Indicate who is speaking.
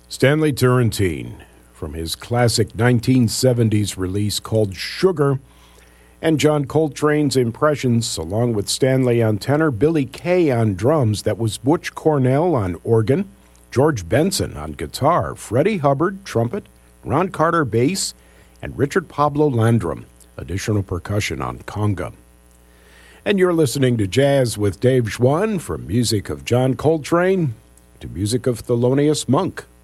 Speaker 1: Stanley Turrentine, from his classic 1970s release called Sugar, and John Coltrane's impressions, along with Stanley on tenor, Billy Kay on drums, that was Butch Cornell on organ, George Benson on guitar, Freddie Hubbard, trumpet, Ron Carter, bass, and Richard Pablo Landrum, additional percussion on conga. And you're listening to Jazz with Dave Schwann, from music of John Coltrane to music of Thelonious Monk.